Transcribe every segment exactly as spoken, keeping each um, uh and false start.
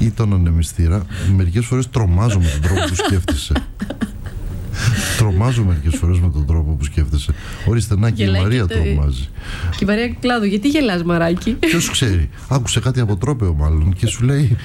ή τον ανεμιστήρα, μερικές φορές τρομάζω με τον τρόπο που σκέφτεσαι. Τρομάζω μερικές φορές με τον τρόπο που σκέφτεσαι. Ορίστε, να και η Μαρία το... τρομάζει. Και η Μαρία Κλάδου, γιατί γελάς, Μαράκι? Ποιος ξέρει, άκουσε κάτι από τρόπαιο μάλλον και σου λέει.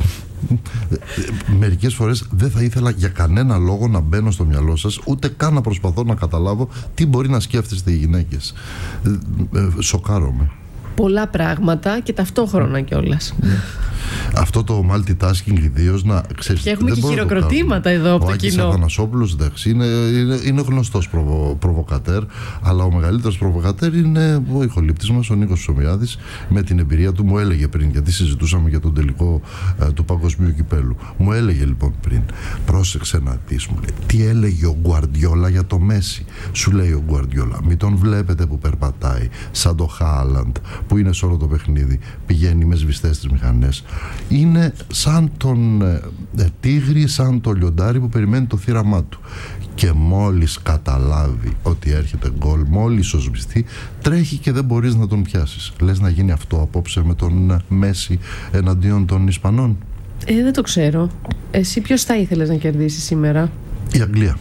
Μερικές φορές δεν θα ήθελα για κανένα λόγο να μπαίνω στο μυαλό σας, ούτε καν να προσπαθώ να καταλάβω τι μπορεί να σκέφτεστε οι γυναίκες. ε, ε, Σοκάρομαι. Πολλά πράγματα και ταυτόχρονα κιόλας. Αυτό το multitasking ιδίως να ξέρεις. Και έχουμε και χειροκροτήματα εδώ από ο το Άκης κοινό. Ο Αθανασόπουλος είναι, είναι, είναι γνωστός προβο, προβοκατέρ, αλλά ο μεγαλύτερος προβοκατέρ είναι ο ηχολήπτης μας, ο Νίκος Ψωμιάδης, με την εμπειρία του. Μου έλεγε πριν, γιατί συζητούσαμε για τον τελικό ε, του Παγκοσμίου Κυπέλου. Μου έλεγε λοιπόν πριν, πρόσεξε να δεις, μου λέει, τι έλεγε ο Γκουαρντιόλα για το Μέση. Σου λέει ο Γκουαρντιόλα, μην τον βλέπετε που περπατάει σαν το Χάλαντ, που είναι σε όλο το παιχνίδι, πηγαίνει με σβηστές τις μηχανές. Είναι σαν τον ε, ε, τίγρη, σαν το λιοντάρι που περιμένει το θύραμά του. Και μόλις καταλάβει ότι έρχεται γκολ, μόλις οσβηστεί, τρέχει και δεν μπορείς να τον πιάσεις. Λες να γίνει αυτό απόψε με τον Μέση εναντίον των Ισπανών? Ε, δεν το ξέρω. Εσύ ποιος θα ήθελες να κερδίσει σήμερα? Η Αγγλία.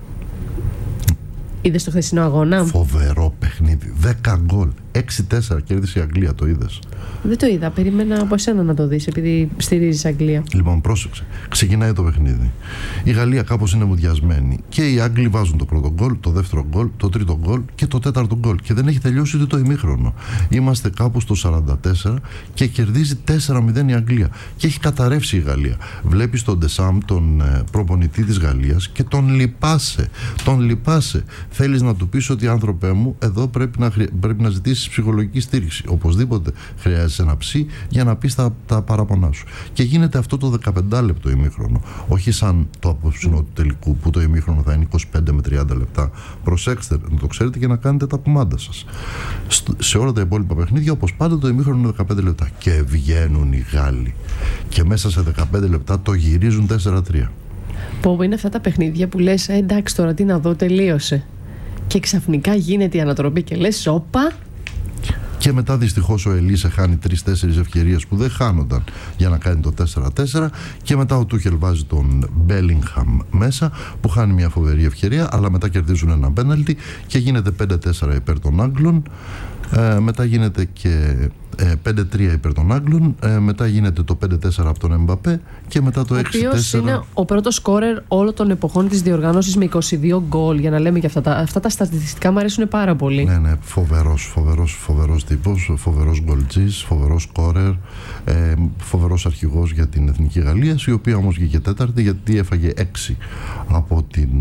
Είδες το χθεσινό αγώνα? Φοβερό παιχνίδι. δέκα γκολ. έξι τέσσερα κέρδισε η Αγγλία, το είδες? Δεν το είδα. Περίμενα από εσένα να το δεις, επειδή στηρίζεις Αγγλία. Λοιπόν, πρόσεξε. Ξεκινάει το παιχνίδι. Η Γαλλία κάπως είναι μουδιασμένη. Και οι Άγγλοι βάζουν το πρώτο γκολ, το δεύτερο γκολ, το τρίτο γκολ και το τέταρτο γκολ. Και δεν έχει τελειώσει ούτε το ημίχρονο. Είμαστε κάπου στο σαράντα τέσσερα και κερδίζει τέσσερα μηδέν η Αγγλία. Και έχει καταρρεύσει η Γαλλία. Βλέπεις τον Ντεσάμ, τον προπονητή της Γαλλίας, και τον λυπάσαι. Τον λυπάσαι. Θέλεις να του πεις ότι, άνθρωπέ μου, εδώ πρέπει να, χρει... πρέπει να ζητήσεις ψυχολογική στήριξη. Οπωσδήποτε χρειάζεσαι ένα ψι για να πεις τα, τα παραπονά σου. Και γίνεται αυτό το δεκαπέντε λεπτό ημίχρονο. Όχι σαν το απόψινό του τελικού, που το ημίχρονο θα είναι είκοσι πέντε με τριάντα λεπτά. Προσέξτε, να το ξέρετε και να κάνετε τα κουμάντα σας. Σε όλα τα υπόλοιπα παιχνίδια, όπως πάντα, το ημίχρονο είναι δεκαπέντε λεπτά. Και βγαίνουν οι Γάλλοι. Και μέσα σε δεκαπέντε λεπτά το γυρίζουν τέσσερα τρία. Πω, είναι αυτά τα παιχνίδια που λες, ε, εντάξει, τώρα τι να δω, τελείωσε. Και ξαφνικά γίνεται η ανατροπή και λες, όπα. Και μετά δυστυχώς ο Ελίσε χάνει τρεις-τέσσερις ευκαιρίες που δεν χάνονταν για να κάνει το τέσσερα τέσσερα. Και μετά ο Τούχελ βάζει τον Μπέλιγχαμ μέσα, που χάνει μια φοβερή ευκαιρία, αλλά μετά κερδίζουν ένα πέναλτι και γίνεται πέντε τέσσερα υπέρ των Άγγλων. Ε, μετά γίνεται και ε, πέντε τρία υπέρ των Άγγλων. Ε, μετά γίνεται το πέντε τέσσερα από τον Εμπαπέ. Και μετά το έξι τέσσερα. Ο οποίος είναι ο πρώτος σκόρερ όλων των εποχών της διοργάνωσης με είκοσι δύο γκολ. Για να λέμε και αυτά τα, αυτά τα στατιστικά μου αρέσουν πάρα πολύ. Ναι, ναι, φοβερός, φοβερός, φοβερός τύπος, φοβερός γκολτζής, φοβερός σκόρερ, ε, φοβερός αρχηγός για την Εθνική Γαλλία, η οποία όμως βγήκε τέταρτη γιατί έφαγε έξι από την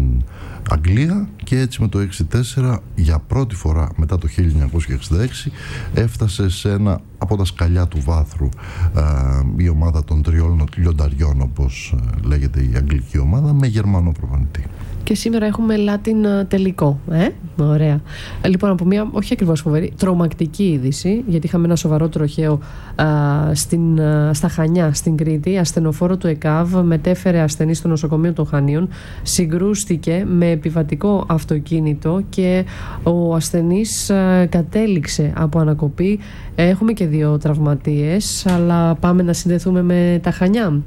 Αγγλία, και έτσι με το έξι τέσσερα για πρώτη φορά μετά το χίλια εννιακόσια εξήντα έξι έφτασε σε ένα από τα σκαλιά του βάθρου ε, η ομάδα των τριών λιονταριών, όπως ε, λέγεται η αγγλική ομάδα, με Γερμανό προπονητή. Και σήμερα έχουμε Latin τελικό. Ε? Ωραία. Λοιπόν, από μια όχι ακριβώς φοβερή, τρομακτική είδηση, γιατί είχαμε ένα σοβαρό τροχαίο α, στην, α, στα Χανιά, στην Κρήτη. Ασθενοφόρο του ΕΚΑΒ μετέφερε ασθενή στο νοσοκομείο των Χανίων, συγκρούστηκε με επιβατικό αυτοκίνητο και ο ασθενής α, κατέληξε από ανακοπή. Έχουμε και δύο τραυματίες, αλλά πάμε να συνδεθούμε με τα Χανιά.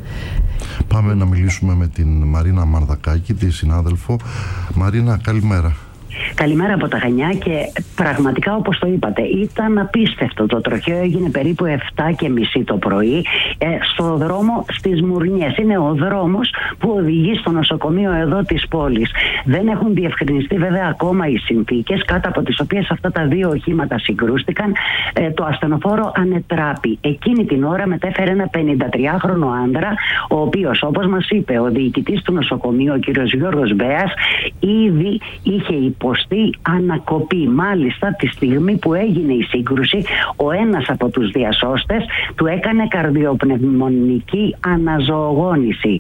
Πάμε να μιλήσουμε με την Μαρίνα Μαρδακάκη, τη συνάδελφο. Μαρίνα, καλημέρα. Καλημέρα από τα Χανιά, και πραγματικά, όπως το είπατε, ήταν απίστευτο. Το τροχαίο έγινε περίπου επτά και μισή το πρωί ε, στο δρόμο στις Μουρνιές. Είναι ο δρόμος που οδηγεί στο νοσοκομείο εδώ της πόλης. Δεν έχουν διευκρινιστεί βέβαια ακόμα οι συνθήκες κάτω από τις οποίες αυτά τα δύο οχήματα συγκρούστηκαν. Ε, το ασθενοφόρο ανετράπη. Εκείνη την ώρα μετέφερε ένα πενηντατριάχρονο άντρα, ο οποίος, όπως μας είπε ο διοικητής του νοσοκομείου, ο κ. Γιώργος Μπέας, ήδη είχε υποστεί ανακοπή. Μάλιστα, τη στιγμή που έγινε η σύγκρουση, ο ένας από τους διασώστες του έκανε καρδιοπνευμονική αναζωογόνηση.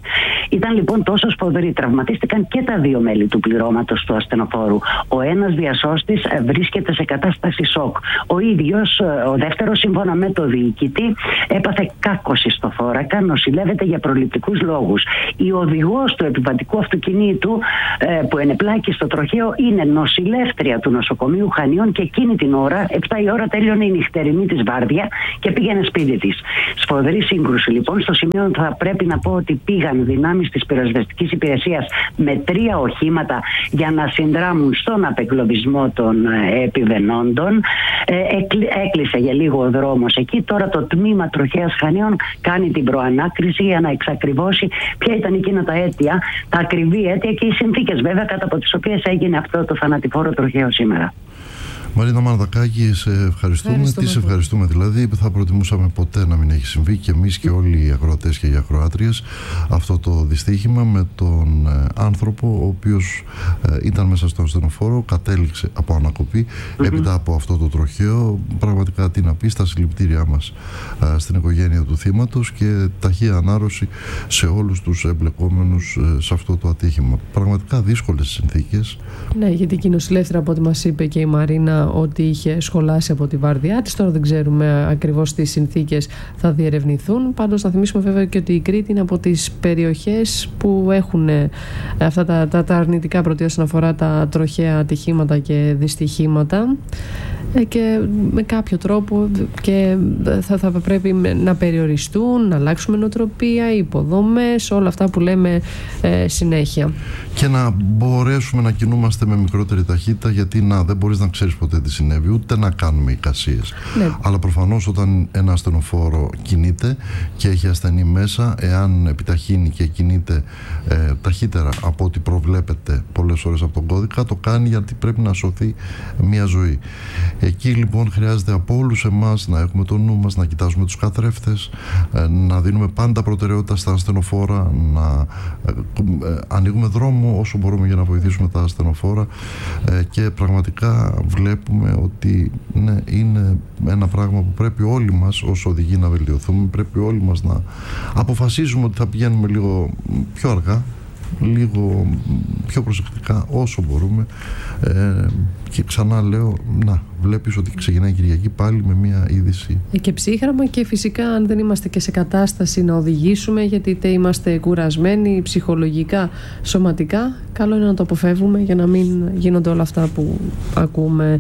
Ήταν λοιπόν τόσο σφοδρή. Τραυματίστηκαν και τα δύο μέλη του πληρώματος του ασθενοφόρου. Ο ένας διασώστης βρίσκεται σε κατάσταση σοκ. Ο ίδιος, ο δεύτερος, σύμφωνα με το διοικητή, έπαθε κάκωση στο θώρακα, νοσηλεύεται για προληπτικούς λόγους. Η οδηγός του επιβατικού αυτοκινήτου που ενεπλάκη στο τροχαίο είναι νοσηλεύτρια του νοσοκομείου Χανίων και εκείνη την ώρα, επτά η ώρα, τέλειωνε η νυχτερινή της βάρδια και πήγαινε σπίτι της. Σφοδρή σύγκρουση λοιπόν. Στο σημείο θα πρέπει να πω ότι πήγαν δυνάμεις της πυροσβεστικής υπηρεσίας με τρία οχήματα για να συνδράμουν στον απεγκλωβισμό των επιβενόντων. Ε, έκλεισε για λίγο ο δρόμος εκεί. Τώρα το τμήμα τροχέας Χανίων κάνει την προανάκριση για να εξακριβώσει ποια ήταν εκείνα τα αίτια, τα ακριβή αίτια και οι συνθήκες βέβαια κατά από τις οποίες έγινε αυτό το θανατηφόρο τροχαίο σήμερα. Μαρίνα Μαρδακάκη, σε ευχαριστούμε. Τι σε ευχαριστούμε δηλαδή. Θα προτιμούσαμε ποτέ να μην έχει συμβεί και εμείς και όλοι οι ακροατές και οι ακροάτριες αυτό το δυστύχημα με τον ε, άνθρωπο ο οποίος ε, ήταν μέσα στον ασθενοφόρο, κατέληξε από ανακοπή mm-hmm. έπειτα από αυτό το τροχαίο. Πραγματικά τι να πει, στα συλληπιτήριά μας ε, στην οικογένεια του θύματος και ταχεία ανάρρωση σε όλους τους εμπλεκόμενους ε, σε αυτό το ατύχημα. Πραγματικά δύσκολες συνθήκες. Ναι, γιατί η νοσηλεύτρια, από ό,τι μας είπε και η Μαρίνα, ότι είχε σχολάσει από τη βάρδιά της. Τώρα δεν ξέρουμε ακριβώς τι συνθήκες θα διερευνηθούν. Πάντως να θυμίσουμε βέβαια και ότι η Κρήτη είναι από τις περιοχές που έχουν αυτά τα, τα, τα αρνητικά πρωτεία όσον αφορά τα τροχαία ατυχήματα και δυστυχήματα και με κάποιο τρόπο και θα, θα πρέπει να περιοριστούν, να αλλάξουμε νοοτροπία, υποδομές, όλα αυτά που λέμε ε, συνέχεια. Και να μπορέσουμε να κινούμαστε με μικρότερη ταχύτητα, γιατί να, δεν μπορείς να ξέρεις ποτέ τι συνέβη, ούτε να κάνουμε εικασίες. Ναι. Αλλά προφανώς όταν ένα ασθενοφόρο κινείται και έχει ασθενή μέσα, εάν επιταχύνει και κινείται ε, ταχύτερα από ό,τι προβλέπεται πολλές ώρες από τον κώδικα, το κάνει γιατί πρέπει να σωθεί μια ζωή. Εκεί λοιπόν χρειάζεται από όλους εμάς να έχουμε το νου μας, να κοιτάζουμε τους καθρέφτες, ε, να δίνουμε πάντα προτεραιότητα στα ασθενοφόρα, να ε, ε, ανοίγουμε δρόμο όσο μπορούμε για να βοηθήσουμε τα ασθενοφόρα ε, και πραγματικά βλέπουμε ότι ναι, είναι ένα πράγμα που πρέπει όλοι μας ως οδηγοί να βελτιωθούμε, πρέπει όλοι μας να αποφασίζουμε ότι θα πηγαίνουμε λίγο πιο αργά, λίγο πιο προσεκτικά όσο μπορούμε ε, και ξανά λέω, να βλέπεις ότι ξεκινάει η Κυριακή πάλι με μια είδηση και ψύχραμα και φυσικά αν δεν είμαστε και σε κατάσταση να οδηγήσουμε, γιατί είτε είμαστε κουρασμένοι ψυχολογικά, σωματικά, καλό είναι να το αποφεύγουμε για να μην γίνονται όλα αυτά που ακούμε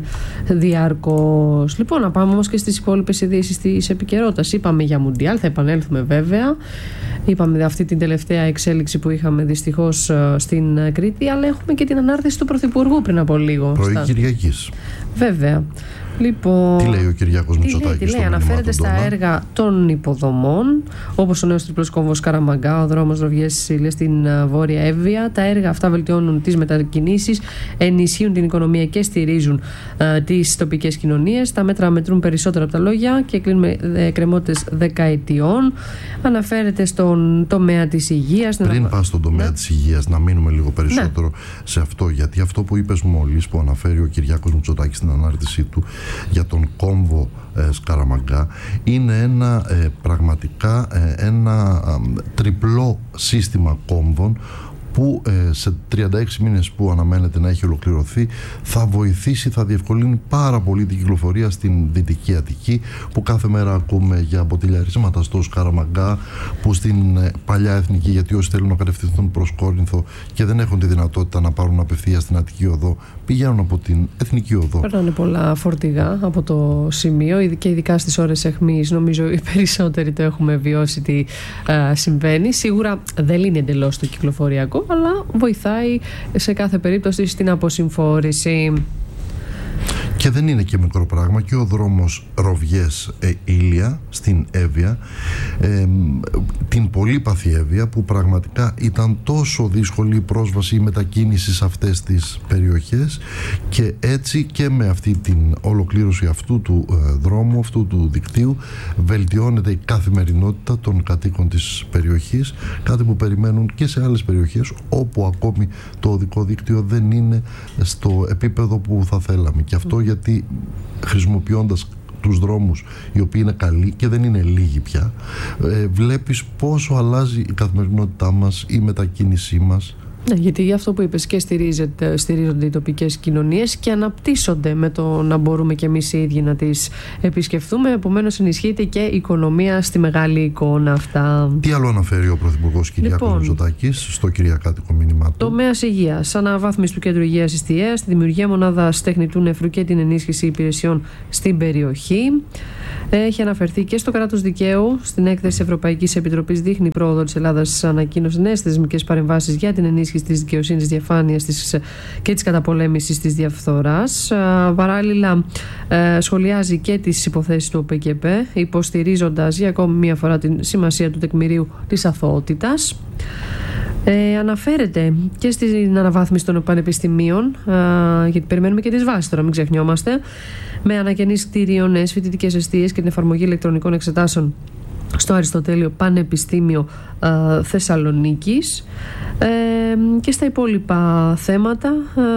διάρκως. Λοιπόν, να πάμε όμως και στις υπόλοιπες ειδήσεις της επικαιρότητας. Είπαμε για Μουντιάλ, θα επανέλθουμε βέβαια. Είπαμε αυτή την τελευταία εξέλιξη που είχαμε δυστυχώς στην Κρήτη, αλλά έχουμε και την ανάρτηση του Πρωθυπουργού πριν από λίγο. Πρωί στα... Κυριακής. Βέβαια. Λοιπόν, τι λέει ο Κυριάκος Μητσοτάκης? Τι λέει, λέει αναφέρεται στα Ντόνα. Έργα των υποδομών, όπως ο νέος τριπλός κόμβος Καραμαγκά, ο δρόμος Ροβιές-Σίλες στην Βόρεια Εύβοια. Τα έργα αυτά βελτιώνουν τις μετακινήσεις, ενισχύουν την οικονομία και στηρίζουν uh, τις τοπικές κοινωνίες. Τα μέτρα μετρούν περισσότερα από τα λόγια και κλείνουν ε, κρεμότητες δεκαετιών. Αναφέρεται στον τομέα της υγείας. Πριν να... πας στον τομέα ναι. της υγείας, να μείνουμε λίγο περισσότερο ναι. σε αυτό, γιατί αυτό που είπες μόλις, που αναφέρει ο Κυριάκος Μητσοτάκης στην ανάρτησή του για τον κόμβο ε, Σκαραμαγκά, είναι ένα ε, πραγματικά ε, ένα ε, τριπλό σύστημα κόμβων που ε, σε τριάντα έξι μήνες που αναμένεται να έχει ολοκληρωθεί θα βοηθήσει, θα διευκολύνει πάρα πολύ την κυκλοφορία στην Δυτική Αττική, που κάθε μέρα ακούμε για μποτιλιαρίσματα στο Σκαραμαγκά, που στην ε, παλιά Εθνική, γιατί όσοι θέλουν να κατευθυνθούν προς Κόρινθο και δεν έχουν τη δυνατότητα να πάρουν απευθείας στην Αττική Οδό, πηγαίνουν από την Εθνική Οδό. Περνάνε πολλά φορτηγά από το σημείο και ειδικά στις ώρες αιχμής. Νομίζω οι περισσότεροι το έχουμε βιώσει τι α, συμβαίνει. Σίγουρα δεν λύνει εντελώς το κυκλοφοριακό, αλλά βοηθάει σε κάθε περίπτωση στην αποσυμφόρηση. Και δεν είναι και μικρό πράγμα και ο δρόμος Ροβιές ε, Ήλια στην Εύβοια, ε, την πολύπαθη Εύβοια, που πραγματικά ήταν τόσο δύσκολη η πρόσβαση, η μετακίνηση σε αυτές τις περιοχές, και έτσι και με αυτή την ολοκλήρωση αυτού του ε, δρόμου, αυτού του δικτύου, βελτιώνεται η καθημερινότητα των κατοίκων της περιοχής, κάτι που περιμένουν και σε άλλες περιοχές όπου ακόμη το οδικό δίκτυο δεν είναι στο επίπεδο που θα θέλαμε. Και αυτό γιατί χρησιμοποιώντας τους δρόμους, οι οποίοι είναι καλοί και δεν είναι λίγοι πια, ε, βλέπεις πόσο αλλάζει η καθημερινότητά μας, η μετακίνησή μας. Ναι, γιατί για αυτό που είπες και στηρίζονται οι τοπικές κοινωνίες και αναπτύσσονται με το να μπορούμε και εμείς οι ίδιοι να τις επισκεφθούμε. Επομένως ενισχύεται και η οικονομία στη μεγάλη εικόνα αυτά. Τι άλλο αναφέρει ο Πρωθυπουργός Κυριάκος λοιπόν, Μητσοτάκης στο κυριακάτικο μήνυμα του? Τομέας υγείας, αναβάθμιση του Κέντρου Υγείας Ιστιαίας, τη δημιουργία μονάδας τεχνητού νεφρού και την ενίσχυση υπηρεσιών στην περιοχή. Έχει αναφερθεί και στο κράτος δικαίου. Στην έκθεση Ευρωπαϊκής Επιτροπής δείχνει η πρόοδο της Ελλάδας, ανακοίνωσε νέες θεσμικές παρεμβάσεις για την ενίσχυση της δικαιοσύνης, διαφάνειας της και της καταπολέμησης της διαφθοράς. Παράλληλα, σχολιάζει και τις υποθέσεις του ΟΠΕΚΕΠ, υποστηρίζοντας για ακόμη μία φορά την σημασία του τεκμηρίου της αθωότητας. Ε, αναφέρεται και στην αναβάθμιση των πανεπιστημίων, ε, γιατί περιμένουμε και τις βάσεις τώρα, μην ξεχνιόμαστε, με ανακαινήσεις κτίριων, νέες φοιτητικές εστίες και την εφαρμογή ηλεκτρονικών εξετάσεων στο Αριστοτέλειο Πανεπιστήμιο ε, Θεσσαλονίκης. Ε, και στα υπόλοιπα θέματα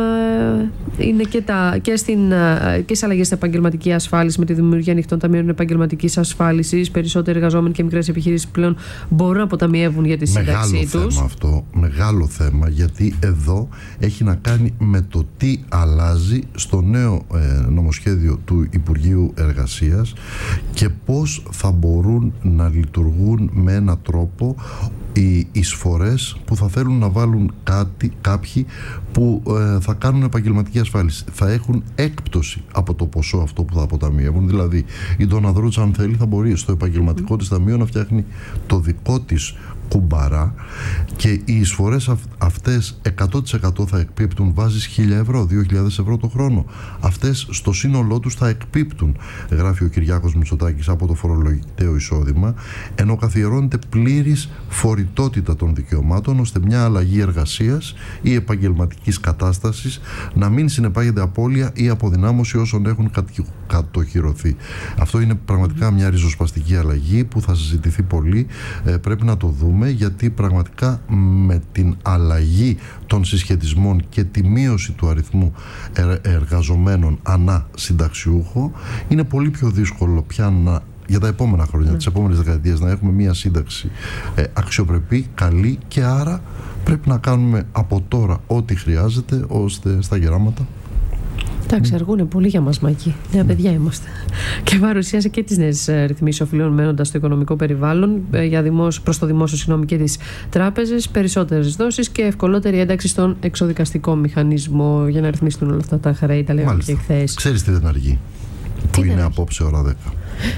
ε, είναι και, τα, και, στην, ε, και στις αλλαγές στην επαγγελματική ασφάλιση με τη δημιουργία ανοιχτών ταμείων επαγγελματικής ασφάλισης. Περισσότεροι εργαζόμενοι και μικρές επιχειρήσεις πλέον μπορούν να αποταμιεύουν για τη σύνταξή τους. Μεγάλο θέμα αυτό, μεγάλο θέμα, γιατί εδώ έχει να κάνει με το τι αλλάζει στο νέο ε, νομοσχέδιο του Υπουργείου Εργασίας και πώς θα μπορούν να λειτουργούν με έναν τρόπο οι εισφορές που θα θέλουν να βάλουν κάτι, κάποιοι που ε, θα κάνουν επαγγελματική ασφάλιση. Θα έχουν έκπτωση από το ποσό αυτό που θα αποταμιεύουν. Δηλαδή η Ντοναδρούτσα, αν θέλει, θα μπορεί στο επαγγελματικό της ταμείο να φτιάχνει το δικό της κουμπαρά και οι εισφορές αυ- αυτές εκατό τοις εκατό θα εκπίπτουν. Βάζεις χίλια ευρώ, δύο χιλιάδες ευρώ το χρόνο. Αυτές στο σύνολό τους θα εκπίπτουν, γράφει ο Κυριάκος Μητσοτάκης, από το φορολογητέο εισόδημα, ενώ καθιερώνεται πλήρης φορητότητα των δικαιωμάτων, ώστε μια αλλαγή εργασίας ή επαγγελματικής κατάστασης να μην συνεπάγεται απώλεια ή αποδυνάμωση όσων έχουν κατοχυρωθεί. Αυτό είναι πραγματικά μια ριζοσπαστική αλλαγή που θα συζητηθεί πολύ. Ε, πρέπει να το δούμε, γιατί πραγματικά με την αλλαγή των συσχετισμών και τη μείωση του αριθμού εργαζομένων ανά συνταξιούχο είναι πολύ πιο δύσκολο πια να, για τα επόμενα χρόνια, mm. τις επόμενες δεκαετίες, να έχουμε μια σύνταξη ε, αξιοπρεπή, καλή, και άρα πρέπει να κάνουμε από τώρα ό,τι χρειάζεται ώστε στα γεράματα. Εντάξει, αργούνε πολύ για μας, Μάκη. Νέα παιδιά είμαστε. Και παρουσίασε και τις νέες ρυθμίσεις οφειλών μένοντας στο οικονομικό περιβάλλον για δημόσιο, προς το δημόσιο, συγγνώμη, και τις τράπεζες, περισσότερες δόσεις και ευκολότερη ένταξη στον εξοδικαστικό μηχανισμό για να ρυθμιστούν όλα αυτά τα χρέη. Τα λέγαμε και χθες. Ξέρεις τι δεν αργεί, που είναι απόψε ώρα δέκα.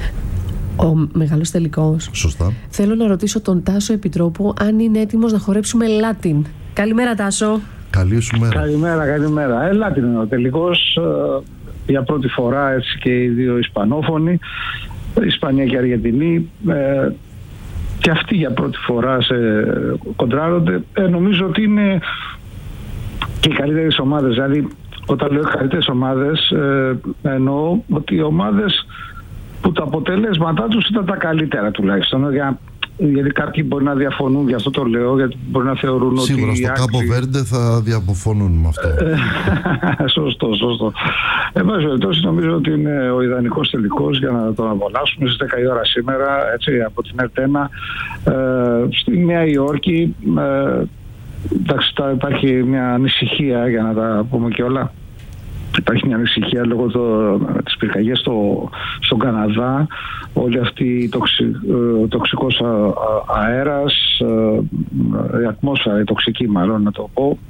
Ο μεγάλος τελικός. Σωστά. Θέλω να ρωτήσω τον Τάσο Επιτρόπου αν είναι έτοιμος να χορέψουμε Latin. Καλημέρα, Τάσο. Καλή σου μέρα. Καλημέρα, καλημέρα. Ε, Latin είναι ο τελικός. Ε, για πρώτη φορά έτσι και οι δύο Ισπανόφωνοι, Ισπανία και Αργεντινή. Ε, και αυτοί για πρώτη φορά σε κοντράρονται. Ε, νομίζω ότι είναι και οι καλύτερες ομάδες. Δηλαδή, όταν λέω καλύτερες ομάδες, ε, εννοώ ότι οι ομάδες που τα αποτελέσματά τους ήταν τα καλύτερα τουλάχιστον. Για, γιατί κάποιοι μπορεί να διαφωνούν, γι' αυτό το λέω, γιατί μπορεί να θεωρούν σίγουρα ότι... Σίγουρα στο Κάπο Βέρντε θα διαφωνούν με αυτό. Σωστό, σωστό. Εν πάση περιπτώσει, νομίζω ότι είναι ο ιδανικός τελικός για να τον απολαύσουμε στις δέκα η ώρα σήμερα, έτσι, από την ΕΡΤ1, ε, στη Νέα Υόρκη. Ε, εντάξει, υπάρχει μια ανησυχία, για να τα πούμε και όλα. Υπάρχει μια ανησυχία λόγω της πυρκαγιάς στο, στον Καναδά. Όλη αυτή η τοξι, ε, τοξικός αέρας, ε, η ατμόσφαιρα, η τοξική μάλλον να το πω,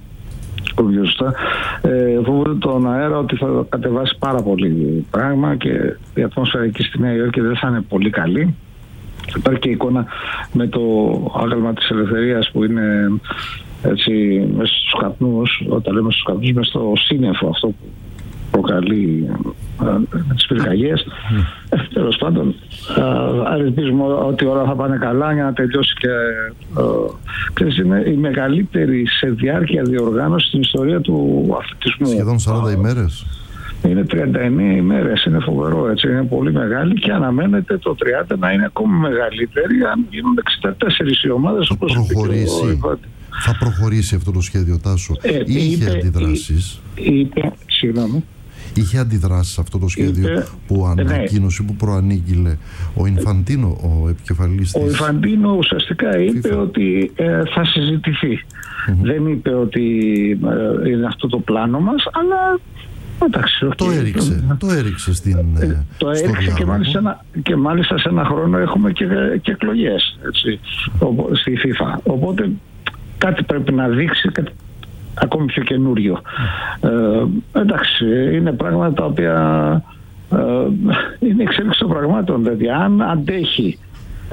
ε, φοβούνται τον αέρα ότι θα κατεβάσει πάρα πολύ πράγμα και η ατμόσφαιρα εκεί στη Νέα Υόρκη δεν θα είναι πολύ καλή. Υπάρχει και εικόνα με το άγαλμα της ελευθερίας που είναι έτσι μέσα στους καπνούς, όταν λέμε στους καπνούς, μέσα στο σύννεφο αυτό που προκαλεί ε, τις πυρκαγιές. Mm. Ε, τέλος πάντων, ε, ελπίζουμε ότι όλα θα πάνε καλά για να τελειώσει και ε, είναι η μεγαλύτερη σε διάρκεια διοργάνωση στην ιστορία του αθλητισμού. Σχεδόν σαράντα ημέρες. Είναι τριάντα εννέα ημέρες, είναι φοβερό, έτσι, είναι πολύ μεγάλη και αναμένεται το τριάντα να είναι ακόμη μεγαλύτερη αν γίνουν εξήντα τέσσερις οι ομάδες. Θα προχωρήσει. Ο... Θα προχωρήσει αυτό το σχέδιο, Τάσο. Ε, Είχε είπε, αντιδράσεις. Είπε, συγγνώμη. είχε αντιδράσει σε αυτό το σχέδιο Είπε, που ανακοίνωσε, ναι. που προανήγγειλε ο Ινφαντίνο, ο επικεφαλής της? Ο Ινφαντίνο ουσιαστικά είπε FIFA. ότι ε, θα συζητηθεί. Mm-hmm. Δεν είπε ότι ε, είναι αυτό το πλάνο μας, αλλά εντάξει, okay. το έριξε, το έριξε στην, ε, το έριξε και μάλιστα, ένα, και μάλιστα σε ένα χρόνο έχουμε και, και εκλογές, έτσι, στη FIFA. Οπότε κάτι πρέπει να δείξει, κάτι ακόμη πιο καινούριο. Ε, εντάξει, είναι πράγματα τα οποία ε, είναι εξέλιξη των πραγμάτων. Δηλαδή, αν αντέχει ε,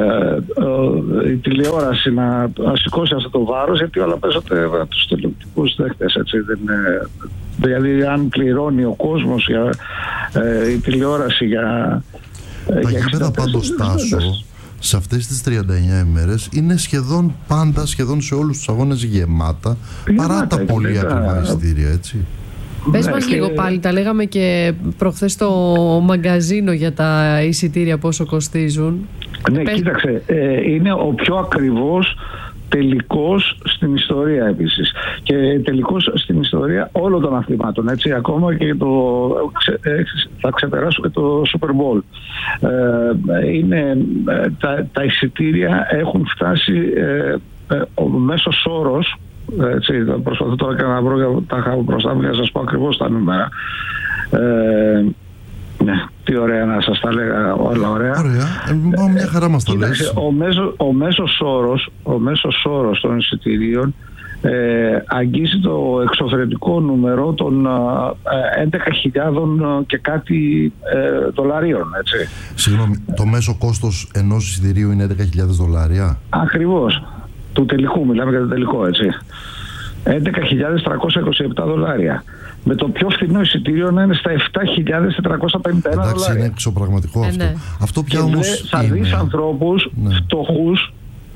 ε, η τηλεόραση να, να σηκώσει αυτό το βάρος, γιατί όλα παίζονται από τους τηλεοπτικούς δέχτες, έτσι, δεν είναι, δηλαδή αν πληρώνει ο κόσμος για ε, η τηλεόραση για... Τα γήπεδα πάντως, Τάσο, σε αυτές τις τριάντα εννιά ημέρες είναι σχεδόν πάντα, σχεδόν σε όλους τους αγώνες γεμάτα, γεμάτα παρά τα πολύ ακριβά εισιτήρια, έτσι. Πες μας λίγο πάλι, τα λέγαμε και προχθές στο μαγκαζίνο για τα εισιτήρια πόσο κοστίζουν. Ναι, Πες... κοίταξε, ε, είναι ο πιο ακριβώς τελικός στην ιστορία επίσης, και τελικός στην ιστορία όλων των αθλημάτων, έτσι, ακόμα και το, θα ξεπεράσω και το Super Bowl. Ε, είναι, τα, τα εισιτήρια έχουν φτάσει, ε, ε, ο μέσος όρος, έτσι, προσπαθώ τώρα και να βρω, τα είχα μπροστά μου για να σας πω ακριβώς τα νούμερα. Ε, ναι, τι ωραία να σας τα λέγα όλα ωραία. Ωραία, ε, μια χαρά μας τα λες. Ο, μέσο, ο, μέσος όρος, ο μέσος όρος των εισιτηρίων ε, αγγίζει το εξωφρενικό νούμερο των ε, έντεκα χιλιάδες και κάτι ε, δολαρίων, έτσι. Συγγνώμη, το μέσο κόστος ενός εισιτηρίου είναι έντεκα χιλιάδες δολάρια? Ακριβώς, του τελικού, μιλάμε για το τελικό, έτσι. έντεκα χιλιάδες τριακόσια είκοσι επτά δολάρια. Με το πιο φθηνό εισιτήριο να είναι στα επτά χιλιάδες τετρακόσια πενήντα ένα δολάρια. Εντάξει, είναι εξωπραγματικό αυτό. Ε, ναι. Αυτό πια όμως θα είναι... δεις ανθρώπους, ναι, φτωχούς.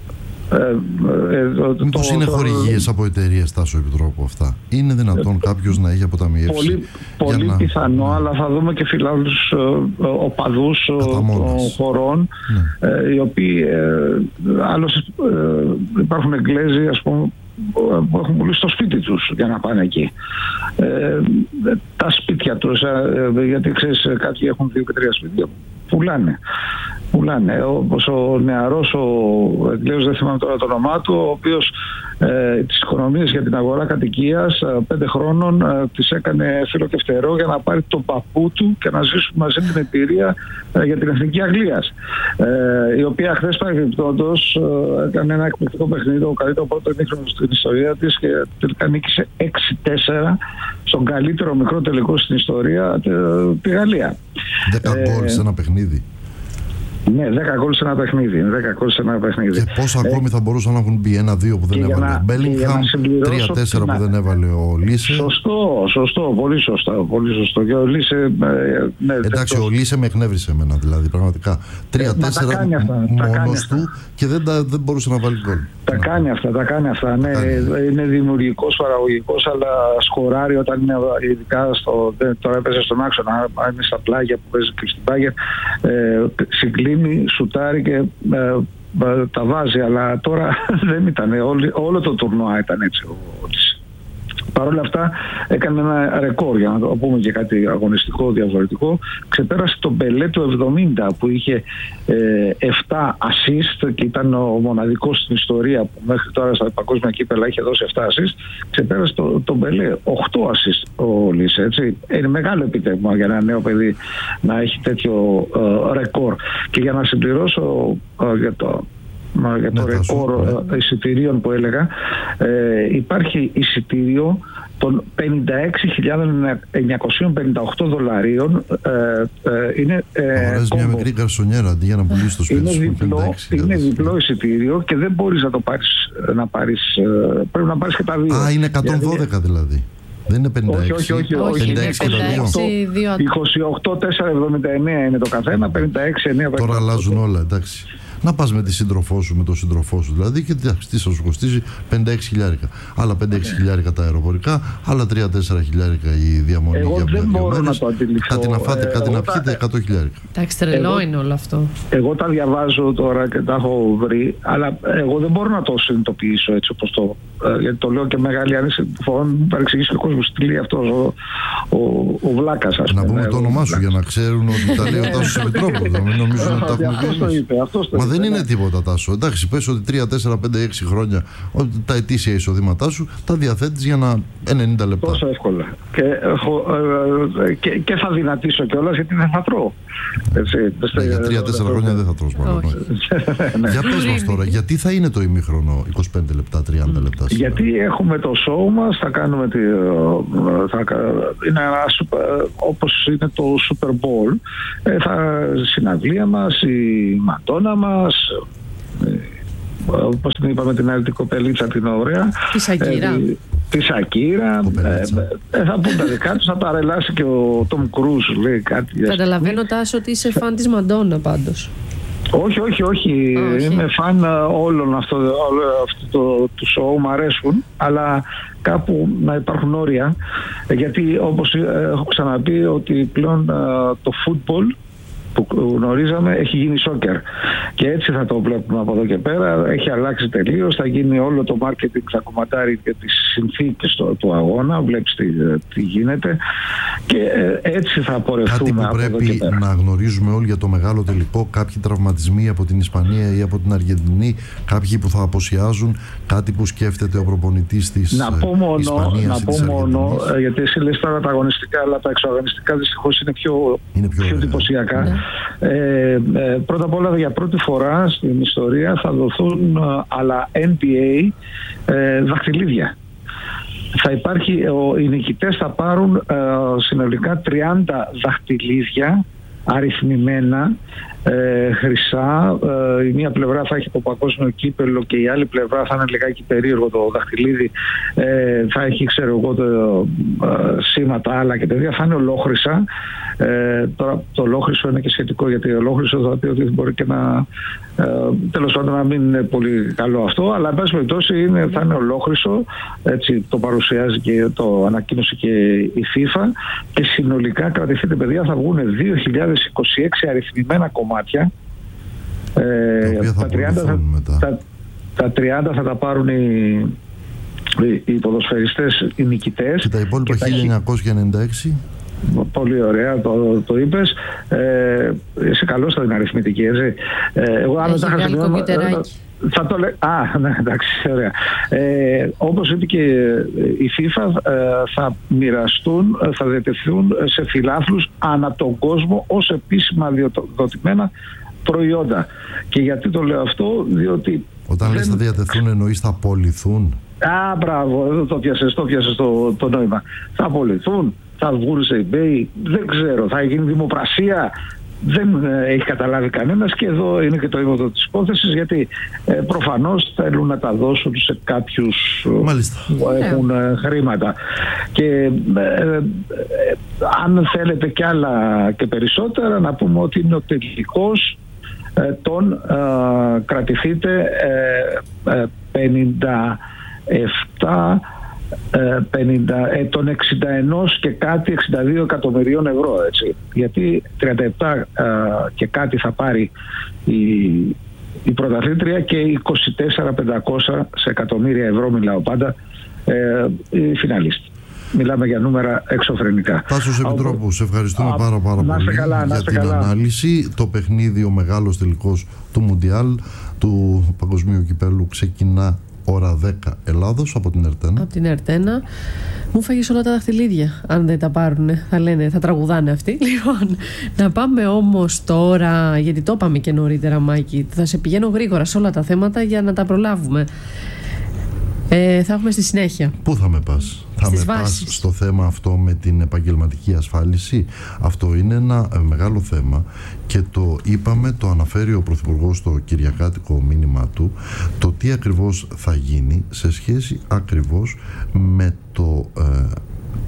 Ε, ε, Μήπως το, είναι το, χορηγίες από εταιρείες, Τάσο Επιτρόπου, αυτά? Είναι δυνατόν ε, κάποιος να έχει αποταμιεύσει? Πολύ, πολύ να... πιθανό, ναι, αλλά θα δούμε και φιλάθλους ε, οπαδούς των χωρών, ναι, ε, οι οποίοι ε, άλλως ε, υπάρχουν Εγγλέζοι, ας πούμε, που έχουν πουλήσει στο σπίτι τους για να πάνε εκεί. Ε, τα σπίτια τους, ε, γιατί ξέρεις, κάποιοι έχουν δύο και τρία σπίτια, πουλάνε. Πουλάνε. Όπως ο νεαρός, ο Εγγλέζος, δεν θυμάμαι τώρα το όνομά του, ο οποίος ε, τις οικονομίες για την αγορά κατοικίας πέντε χρόνων ε, τις έκανε φύλλο και φτερό για να πάρει τον παππού του και να ζήσουν μαζί την εμπειρία ε, για την Εθνική Αγγλίας, ε, η οποία χθες παρεμπιπτόντως ε, έκανε ένα εκπληκτικό παιχνίδι, το καλύτερο πρώτο ημίχρονο στην ιστορία της, και τελικά νίκησε έξι τέσσερα στον καλύτερο μικρό τελικό στην ιστορία, τη Γαλλία. δέκα γκολ σε ένα παιχνίδι. Ναι, δέκα γκολ σε ένα παιχνίδι. δέκα γκολ σε ένα παιχνίδι. Και πόσα ακόμη ε, θα μπορούσαν να έχουν μπει? ένα δύο που δεν έβαλε ο Μπέλιγχαμ, τρία τέσσερα που δεν έβαλε ο Λίσε. Σωστό, σωστό, πολύ σωστό. Πολύ σωστό. Και ο Λίσε, ναι, εντάξει, ο Λίσε με εκνεύρισε εμένα, δηλαδή, πραγματικά. τρία τέσσερα μόνος του και δεν, τα, δεν μπορούσε να βάλει γκολ. Τα ναι. κάνει αυτά, τα κάνει αυτά. Ναι, κάνει. Είναι δημιουργικός, παραγωγικός, αλλά σκοράρει όταν είναι, ειδικά στο, τώρα έπαιζε στον άξονα, αν είναι στα πλάγια που παίζει και στην Πάγια, ε, συγκλίνει, σουτάρει και ε, τα βάζει, αλλά τώρα δεν ήταν. Όλη, όλο το τουρνουά ήταν έτσι. Παρ' όλα αυτά έκανε ένα ρεκόρ, για να το πούμε και κάτι αγωνιστικό, διαφορετικό. Ξεπέρασε τον Πελέ του εβδομήντα που είχε ε, επτά assist και ήταν ο μοναδικός στην ιστορία που μέχρι τώρα στα παγκόσμια κύπελα είχε δώσει επτά assist. Ξεπέρασε τον το Πελέ οκτώ assist ο Λίσε, έτσι. Είναι μεγάλο επιτεύγμα για ένα νέο παιδί να έχει τέτοιο ε, ρεκόρ. Και για να συμπληρώσω ε, για το για το ναι, ρεκόρ ναι. εισιτηρίων που έλεγα, ε, υπάρχει εισιτήριο των πενήντα έξι χιλιάδες εννιακόσια πενήντα οκτώ δολαρίων. ε, ε, είναι ε, μια μικρή καρσονιέρα αντί για να πουλήσει το σπίτι είναι σου διπλό, είναι διπλό εισιτήριο και δεν μπορείς να το πάρεις, να πάρεις, πρέπει να πάρεις και τα δύο. Α, είναι εκατόν δώδεκα δηλαδή. Δεν είναι πενήντα έξι. Όχι, όχι, όχι. όχι πενήντα έξι, είκοσι οκτώ χιλιάδες τετρακόσια εβδομήντα εννέα είναι το καθένα, πενήντα έξι χιλιάδες εννιακόσια. Τώρα αλλάζουν όλα, εντάξει. Να πας με τη σύντροφό σου, με τον σύντροφό σου δηλαδή, και τι θα σου κοστίζει πενήντα έξι χιλιάρικα. Άλλα πέντε έξι χιλιάρικα τα αεροπορικά, άλλα τρία τέσσερα χιλιάρικα η διαμονή εγώ για δεν δύο μπορώ μέρες. Να το αντιληφθώ. Κάτι να φάτε, ε, κάτι να πιείτε, τα... εκατό χιλιάρικα. Εντάξει, τρελό εγώ... είναι όλο αυτό. Εγώ τα διαβάζω τώρα και τα έχω βρει, αλλά εγώ δεν μπορώ να το συνειδητοποιήσω έτσι όπως το. Ε, γιατί το λέω και μεγάλη άνεση. Φοβάμαι να μου παρεξηγήσει ο κόσμος τι λέει αυτός ο, ο, ο Βλάκας. Ας να πούμε, πούμε το όνομά σου για να ξέρουν ότι τα λέει ο Τάσος Μητρόπουλος. Να μην νομίζουν ότι τα έχουμε πει εμείς. Μα δεν είναι τίποτα, Τάσο. Εντάξει, πες ότι τρία, τέσσερα, πέντε, έξι χρόνια ότι τα ετήσια εισοδήματά σου τα διαθέτεις για να ενενήντα λεπτά. Τόσο εύκολα. Και, ε, και, και θα δυνατήσω κιόλας γιατί δεν θα τρώω. Έτσι, ναι, για τρία τέσσερα χρόνια δεν θα τρως μάλλον. Για πες μας τώρα, γιατί θα είναι το ημίχρονο είκοσι πέντε λεπτά, τριάντα λεπτά? Γιατί έχουμε το show μας, θα κάνουμε τη, θα, είναι ένα, όπως είναι το Super Bowl, ε, θα, συναυλία μας, η Μαντόνα μας, ε, όπως την είπαμε την άλλη την κοπελίτσα την ωραία, τη Σακύρα, ε, τη Σακύρα, ε, ε, θα πούν τα δικά τους, θα παρελάσει και ο Τομ Κρούζ, λέει κάτι. Καταλαβαίνω, Τάσο, ότι είσαι φαν της Μαντόνα πάντως. Όχι, όχι, όχι. όχι. Είμαι φαν όλων αυτό, όλο αυτό το, του show, μου αρέσουν, αλλά κάπου να υπάρχουν όρια, γιατί όπως έχω ξαναπεί ότι πλέον το football που γνωρίζαμε έχει γίνει σόκερ και έτσι θα το βλέπουμε από εδώ και πέρα. Έχει αλλάξει τελείως, θα γίνει όλο το marketing, θα κομματάρει και τις συνθήκες του, του αγώνα, βλέπεις τι, τι γίνεται και έτσι θα πορευτούμε από εδώ και πέρα. Κάτι που πρέπει να γνωρίζουμε όλοι για το μεγάλο τελικό, κάποιοι τραυματισμοί από την Ισπανία ή από την Αργεντινή, κάποιοι που θα αποσιάζουν, κάτι που σκέφτεται ο προπονητής της να πω μόνο, Ισπανίας να ή πω της μόνο, γιατί εσύ λες τώρα τα αγωνιστικά, αλλά τα εξωαγωνιστικά δυστυχώς είναι πιο, είναι πιο, πιο εντυπωσιακά. Ναι. Ε, ε, πρώτα απ' όλα για πρώτη φορά στην ιστορία θα δοθούν ε, αλλά N B A ε, δαχτυλίδια. Θα υπάρχει, ο, οι νικητές θα πάρουν ε, συνολικά τριάντα δαχτυλίδια αριθμημένα, ε, χρυσά. Ε, η μία πλευρά θα έχει το παγκόσμιο κύπελο και η άλλη πλευρά θα είναι λιγάκι περίεργο το δαχτυλίδι, ε, θα έχει ξέρω εγώ το, ε, σήματα άλλα και τέτοια, θα είναι ολόχρυσα. Ε, τώρα το ολόχρυσο είναι και σχετικό, γιατί ολόχρυσο θα πει ότι μπορεί και να ε, τέλος πάντων να μην είναι πολύ καλό αυτό, αλλά εν πάση περιπτώσει είναι, θα είναι ολόχρυσο, έτσι το παρουσιάζει και το ανακοίνωσε και η FIFA, και συνολικά, κρατηθείτε παιδιά, θα βγουν δύο χιλιάδες είκοσι έξι αριθμημένα κομμάτια. Ε, θα τα, τριάντα θα, τα, τα τριάντα θα τα πάρουν οι, οι, οι ποδοσφαιριστές, οι νικητές, και τα υπόλοιπα και χίλια εννιακόσια ενενήντα έξι. Πολύ ωραία το, το είπες. Ε, είσαι καλός στην αριθμητική, έτσι. Ε, εγώ αν έχει βγάλει κομπιουτεράκι. Θα το λέω. Α, ναι, εντάξει, ωραία. Ε, όπως είπε και η FIFA, ε, θα μοιραστούν, θα διατεθούν σε φιλάθλους ανά τον κόσμο ως επίσημα αδειοδοτημένα προϊόντα. Και γιατί το λέω αυτό, διότι... Όταν δεν... λες θα διατεθούν, εννοείς θα απολυθούν? Α, μπράβο, εδώ το πιάσες, το πιάσες το, το νόημα. Θα απολυθούν, θα βγουν σε eBay, δεν ξέρω, θα γίνει δημοπρασία, δεν ε, έχει καταλάβει κανένας, και εδώ είναι και το ύμωτο της υπόθεσης, γιατί ε, προφανώς θέλουν να τα δώσουν σε κάποιους που έχουν ε, χρήματα. Και ε, ε, ε, αν θέλετε κι άλλα και περισσότερα, να πούμε ότι είναι ο τελικός ε, των ε, κρατηθείτε ε, ε, πενήντα επτά πενήντα, ε, των εξήντα ένα και κάτι, εξήντα δύο εκατομμυρίων ευρώ, έτσι. Γιατί τριάντα επτά ε, και κάτι θα πάρει η, η πρωταθλήτρια και είκοσι τέσσερα χιλιάδες πεντακόσια σε εκατομμύρια ευρώ, μιλάω πάντα, ε, η φιναλίστη. Μιλάμε για νούμερα εξωφρενικά. Τάσος Επιτρόπου, σε ευχαριστούμε Α, πάρα πάρα πολύ καλά, για την καλά. ανάλυση. Το παιχνίδι, ο μεγάλος τελικός του Μουντιάλ, του Παγκοσμίου Κυπέλλου, ξεκινά ώρα δέκα Ελλάδος από την Ερτένα. Από την Ερτένα. Μου φάγεις όλα τα δαχτυλίδια. Αν δεν τα πάρουνε, θα λένε, θα τραγουδάνε αυτοί. Λοιπόν, να πάμε όμως τώρα, γιατί το είπαμε και νωρίτερα, Μάκη. Θα σε πηγαίνω γρήγορα σε όλα τα θέματα για να τα προλάβουμε. Ε, θα έχουμε στη συνέχεια. Πού θα με πας? Θα με πας στο θέμα αυτό με την επαγγελματική ασφάλιση. Αυτό είναι ένα μεγάλο θέμα και το είπαμε, το αναφέρει ο Πρωθυπουργός στο κυριακάτικο μήνυμα του, το τι ακριβώς θα γίνει σε σχέση ακριβώς με το ε,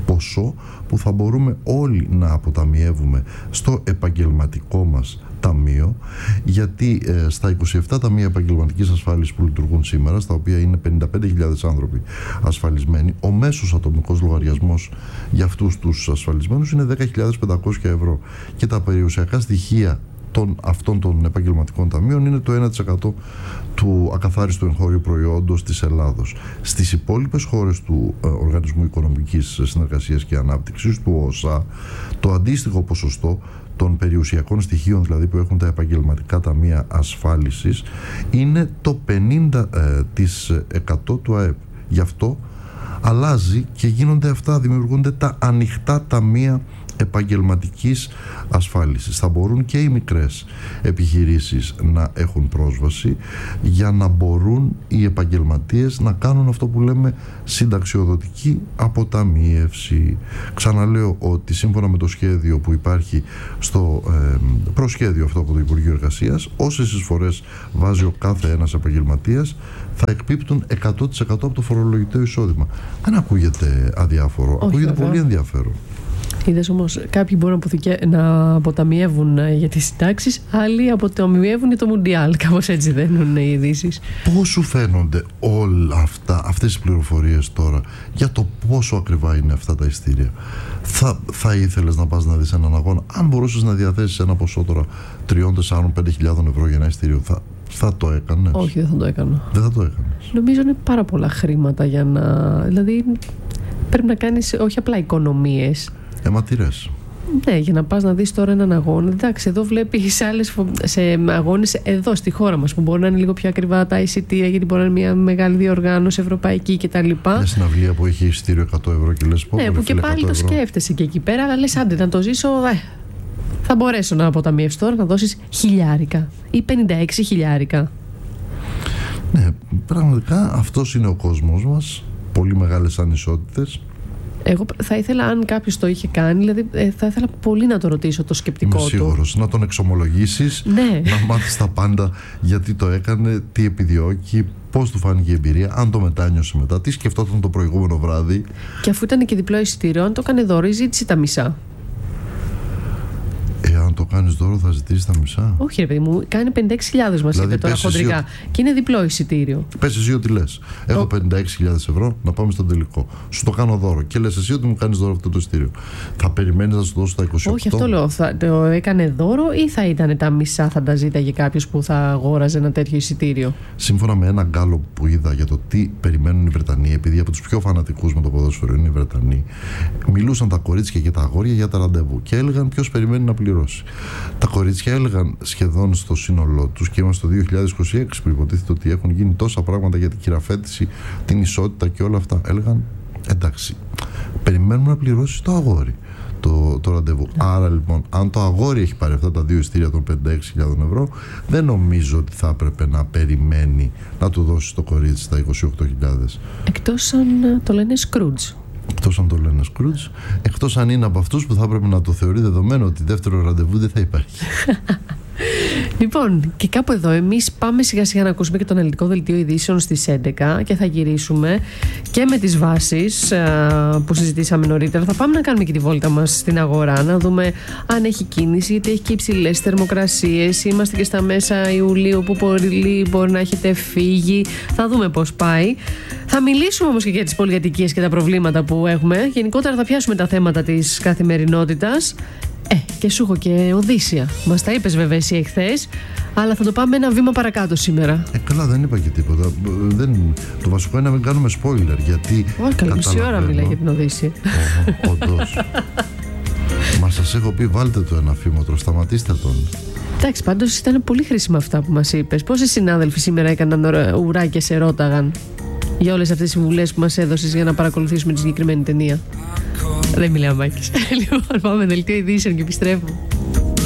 ποσό που θα μπορούμε όλοι να αποταμιεύουμε στο επαγγελματικό μας ταμείο, γιατί ε, στα είκοσι επτά ταμεία επαγγελματικής ασφάλισης που λειτουργούν σήμερα, στα οποία είναι πενήντα πέντε χιλιάδες άνθρωποι ασφαλισμένοι, ο μέσος ατομικός λογαριασμός για αυτούς τους ασφαλισμένους είναι δέκα χιλιάδες πεντακόσια ευρώ και τα περιουσιακά στοιχεία των, αυτών των επαγγελματικών ταμείων είναι το ένα τοις εκατό του ακαθάριστου εγχώριου προϊόντος της Ελλάδος. Στις υπόλοιπες χώρες του ε, Οργανισμού Οικονομικής Συνεργασίας και Ανάπτυξης, του ΟΣΑ, το αντίστοιχο ποσοστό των περιουσιακών στοιχείων, δηλαδή που έχουν τα επαγγελματικά ταμεία ασφάλισης, είναι το πενήντα τοις εκατό του ΑΕΠ. Γι' αυτό αλλάζει και γίνονται αυτά, δημιουργούνται τα ανοιχτά ταμεία επαγγελματικής ασφάλισης. Θα μπορούν και οι μικρές επιχειρήσεις να έχουν πρόσβαση, για να μπορούν οι επαγγελματίες να κάνουν αυτό που λέμε συνταξιοδοτική αποταμίευση. Ξαναλέω ότι σύμφωνα με το σχέδιο που υπάρχει στο ε, προσχέδιο αυτό από το Υπουργείο Εργασίας, όσες εισφορές βάζει ο κάθε ένας επαγγελματίας θα εκπίπτουν εκατό τοις εκατό από το φορολογητέο εισόδημα. Δεν ακούγεται αδιάφορο, Όχι, ακούγεται βέβαια. πολύ ενδιαφέρον. Είδες όμως, κάποιοι μπορούν να, αποθηκε... να αποταμιεύουν για τις συντάξεις, άλλοι αποταμιεύουν για το Μουντιάλ. Κάπως έτσι δένουν οι ειδήσεις. Πώς σου φαίνονται όλα αυτά, αυτές οι πληροφορίες τώρα για το πόσο ακριβά είναι αυτά τα ειστήρια? Θα, θα ήθελες να πας να δεις έναν αγώνα? Αν μπορούσες να διαθέσεις ένα ποσό τώρα τριών, τεσσάρων, πέντε χιλιάδων ευρώ για ένα ειστήριο, θα, θα το έκανες? Όχι, δεν θα το έκανα. Δεν θα το έκανες. Νομίζω είναι πάρα πολλά χρήματα για να... Δηλαδή πρέπει να κάνεις όχι απλά οικονομίες. Αιματηρές. Ναι, για να πας να δεις τώρα έναν αγώνα. Εντάξει, εδώ βλέπεις άλλες σε αγώνες εδώ στη χώρα μας που μπορεί να είναι λίγο πιο ακριβά τα εισιτήρια, γιατί μπορεί να είναι μια μεγάλη διοργάνωση ευρωπαϊκή κτλ. Μια συναυλία που έχει εισιτήριο εκατό ευρώ και λες πω. Ναι, που και πάλι το σκέφτεσαι και εκεί πέρα, αλλά λες άντε να το ζήσω. Ε, θα μπορέσω να αποταμιεύσω τώρα να δώσεις χιλιάρικα ή πενήντα έξι χιλιάρικα. Ναι, πραγματικά αυτός είναι ο κόσμος μας. Πολύ μεγάλες ανισότητες. Εγώ θα ήθελα, αν κάποιος το είχε κάνει, δηλαδή θα ήθελα πολύ να το ρωτήσω το σκεπτικό Είμαι του. σίγουρος. Να τον εξομολογήσεις, ναι. να μάθεις τα πάντα, γιατί το έκανε, τι επιδιώκει, πώς του φάνηκε η εμπειρία, αν το μετάνιωσε μετά, τι σκεφτόταν το προηγούμενο βράδυ. Και αφού ήταν και διπλό εισιτήριο, αν το έκανε δώρο ή ζήτησε τα μισά? Εάν το κάνεις δώρο, θα ζητήσεις τα μισά. Όχι, ρε παιδί μου, κάνει πενήντα έξι χιλιάδες μας δηλαδή, είπε τώρα χοντρικά. Ότι... Και είναι διπλό εισιτήριο. Πες εσύ ότι λες. Έχω Ο... πενήντα έξι χιλιάδες ευρώ να πάμε στον τελικό. Σου το κάνω δώρο. Και λες εσύ ότι μου κάνεις δώρο αυτό το εισιτήριο. Θα περιμένεις να σου δώσω τα είκοσι οκτώ? Όχι, αυτό λέω. Θα το έκανε δώρο ή θα ήταν τα μισά, θα τα ζήταγε κάποιος που θα αγόραζε ένα τέτοιο εισιτήριο? Σύμφωνα με ένα γκάλο που είδα για το τι περιμένουν οι Βρετανοί, επειδή από τους πιο φανατικούς με το ποδόσφαιρο είναι οι Βρετανοί, μιλούσαν τα κορίτσια και τα αγόρια για τα ραντεβού και έλεγαν ποιος περιμένει να πληρώσει. Τα κορίτσια έλεγαν σχεδόν στο σύνολό τους, και είμαστε το δύο χιλιάδες είκοσι έξι που υποτίθεται ότι έχουν γίνει τόσα πράγματα για την κυραφέτηση, την ισότητα και όλα αυτά, έλεγαν εντάξει, περιμένουμε να πληρώσει το αγόρι το, το ραντεβού. Yeah. Άρα λοιπόν, αν το αγόρι έχει πάρει αυτά τα δύο ειστήρια των πενήντα έξι χιλιάδων ευρώ, δεν νομίζω ότι θα έπρεπε να περιμένει να του δώσει το κορίτσι τα είκοσι οκτώ χιλιάδες. Εκτός αν το λένε Scrooge. Εκτός αν το λένε Scrooge, εκτός αν είναι από αυτούς που θα έπρεπε να το θεωρεί δεδομένο ότι δεύτερο ραντεβού δεν θα υπάρχει. Λοιπόν, και κάπου εδώ εμείς πάμε σιγά σιγά να ακούσουμε και το αναλυτικό δελτίο ειδήσεων στις έντεκα και θα γυρίσουμε και με τις βάσεις α, που συζητήσαμε νωρίτερα. Θα πάμε να κάνουμε και τη βόλτα μας στην αγορά, να δούμε αν έχει κίνηση, γιατί έχει και υψηλές θερμοκρασίες. Είμαστε και στα μέσα Ιουλίου που πολύ μπορεί να έχετε φύγει. Θα δούμε πώς πάει. Θα μιλήσουμε όμως και για τις πολυκατοικίες και τα προβλήματα που έχουμε. Γενικότερα θα πιάσουμε τα θέματα της καθημερινότητας. Ε, και σου έχω και Οδύσσια. Μας τα είπες βέβαια εσύ εχθές, αλλά θα το πάμε ένα βήμα παρακάτω σήμερα. Ε, καλά, δεν είπα και τίποτα. Δεν... Το βασικό είναι να μην κάνουμε spoiler, γιατί. Όχι, καλή μισή ώρα μιλάει για την Οδύσσια. Όντως. Μα σας έχω πει, βάλτε το ένα φήμοτρο, σταματήστε τον. Εντάξει, πάντως ήταν πολύ χρήσιμα αυτά που μας είπες. Πόσοι συνάδελφοι σήμερα έκαναν ουρά και σε ρώταγαν για όλες αυτές τις συμβουλές που μας έδωσες για να παρακολουθήσουμε τη συγκεκριμένη ταινία? Δεν μιλάω, Μάκης. Λοιπόν, πάμε δελτίο ειδήσεων και επιστρέφουμε.